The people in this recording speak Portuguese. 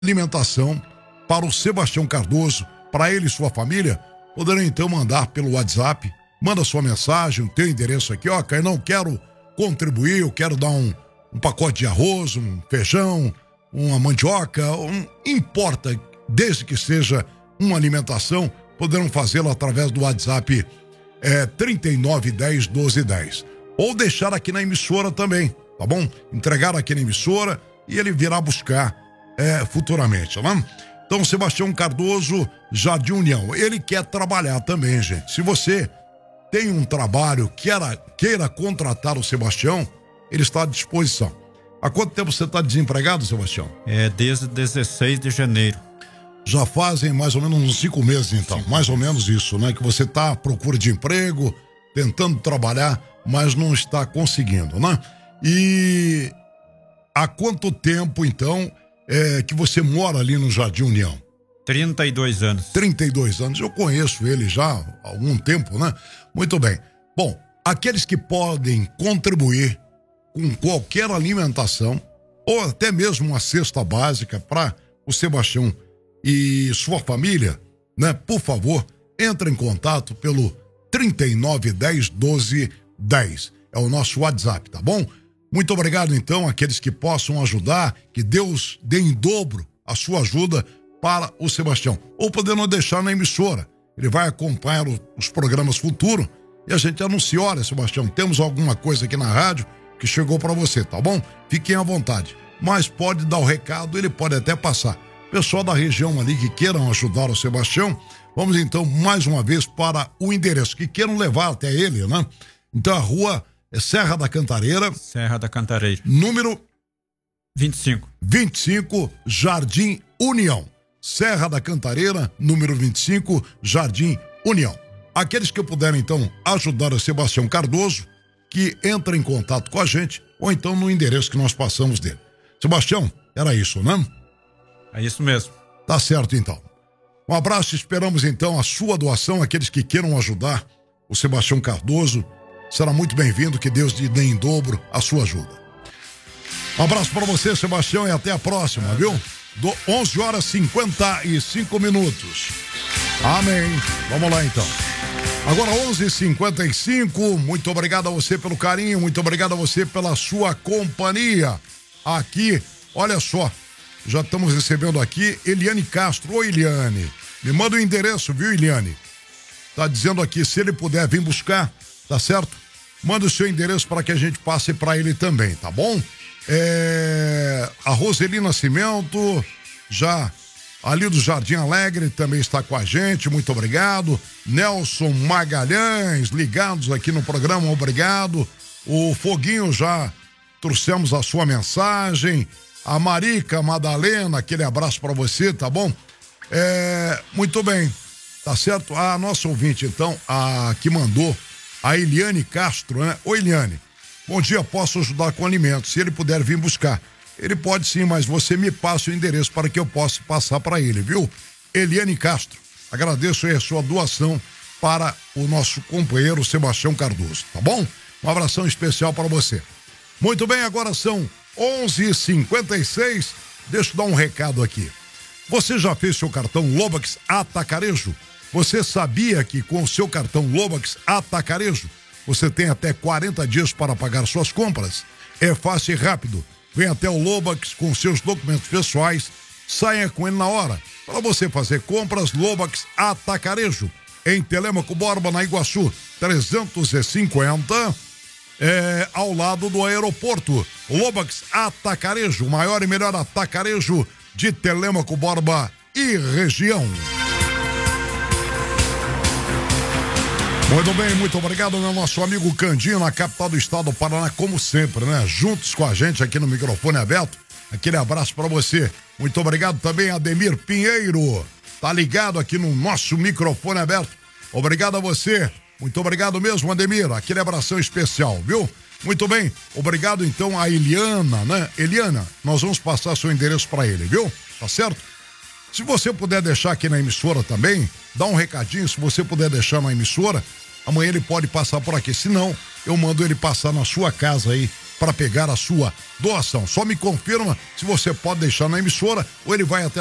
alimentação para o Sebastião Cardoso, para ele e sua família, poderão então mandar pelo WhatsApp, manda sua mensagem, o teu endereço aqui, ó, eu não quero contribuir, eu quero dar um pacote de arroz, um feijão, uma mandioca, importa, desde que seja uma alimentação, poderão fazê-lo através do WhatsApp 3910-1210. Ou deixar aqui na emissora também, tá bom? Entregar aqui na emissora e ele virá buscar futuramente, né? Então, Sebastião Cardoso, Jardim União, ele quer trabalhar também, gente. Se você tem um trabalho, queira contratar o Sebastião, ele está à disposição. Há quanto tempo você está desempregado, Sebastião? Desde 16 de janeiro. Já fazem mais ou menos uns 5 meses, então. Mais ou menos isso, né? Que você está à procura de emprego, tentando trabalhar, mas não está conseguindo, né? E há quanto tempo, então, que você mora ali no Jardim União? 32 anos. 32 anos. Eu conheço ele já há algum tempo, né? Muito bem. Bom, aqueles que podem contribuir com qualquer alimentação ou até mesmo uma cesta básica para o Sebastião e sua família, né? Por favor, entre em contato pelo 3910-1210. É o nosso WhatsApp, tá bom? Muito obrigado, então, àqueles que possam ajudar, que Deus dê em dobro a sua ajuda para o Sebastião. Ou podendo deixar na emissora. Ele vai acompanhar os programas futuros e a gente anuncia, olha, Sebastião, temos alguma coisa aqui na rádio que chegou para você, tá bom? Fiquem à vontade. Mas pode dar o recado, ele pode até passar. Pessoal da região ali que queiram ajudar o Sebastião, vamos então mais uma vez para o endereço, que queiram levar até ele, né? Então a rua é Serra da Cantareira. Serra da Cantareira. Número 25. 25, Jardim União. Serra da Cantareira, número 25, Jardim União. Aqueles que puderem então ajudar o Sebastião Cardoso, que entra em contato com a gente, ou então no endereço que nós passamos dele. Sebastião, era isso, né? É isso mesmo. Tá certo, então. Um abraço, esperamos então a sua doação, aqueles que queiram ajudar o Sebastião Cardoso. Será muito bem-vindo, que Deus lhe dê em dobro a sua ajuda. Um abraço para você, Sebastião, e até a próxima, viu? 11h55. Amém. Vamos lá, então. Agora 11h55, muito obrigado a você pelo carinho, muito obrigado a você pela sua companhia. Aqui, olha só, já estamos recebendo aqui Eliane Castro. Oi, Eliane, me manda o endereço, viu, Eliane? Tá dizendo aqui, se ele puder vir buscar, tá certo? Manda o seu endereço para que a gente passe para ele também, tá bom? A Roseli Nascimento, já ali do Jardim Alegre, também está com a gente, muito obrigado. Nelson Magalhães, ligados aqui no programa, obrigado. O Foguinho, já trouxemos a sua mensagem. A Marica Madalena, aquele abraço para você, tá bom? Muito bem, tá certo? A nossa ouvinte, então, a que mandou, a Eliane Castro, né? Oi, Eliane, bom dia, posso ajudar com alimentos, se ele puder vir buscar. Ele pode sim, mas você me passa o endereço para que eu possa passar para ele, viu? Eliane Castro, agradeço aí a sua doação para o nosso companheiro Sebastião Cardoso, tá bom? Um abração especial para você. Muito bem, agora são 11h56, deixa eu dar um recado aqui. Você já fez seu cartão Lobax Atacarejo? Você sabia que com o seu cartão Lobax Atacarejo, você tem até 40 dias para pagar suas compras? É fácil e rápido. Vem até o Lobax com seus documentos pessoais, saia com ele na hora. Para você fazer compras, Lobax Atacarejo, em Telêmaco Borba, na Iguaçu, 350, ao lado do aeroporto. Lobax Atacarejo, o maior e melhor atacarejo de Telêmaco Borba e região. Muito bem, muito obrigado, meu nosso amigo Candinho, na capital do estado do Paraná, como sempre, né? Juntos com a gente aqui no microfone aberto. Aquele abraço para você. Muito obrigado também, Ademir Pinheiro. Tá ligado aqui no nosso microfone aberto. Obrigado a você. Muito obrigado mesmo, Ademir. Aquele abração especial, viu? Muito bem. Obrigado, então, a Eliana, né? Eliana, nós vamos passar seu endereço para ele, viu? Tá certo? Se você puder deixar aqui na emissora também, dá um recadinho, se você puder deixar na emissora, amanhã ele pode passar por aqui. Se não, eu mando ele passar na sua casa aí, para pegar a sua doação. Só me confirma se você pode deixar na emissora ou ele vai até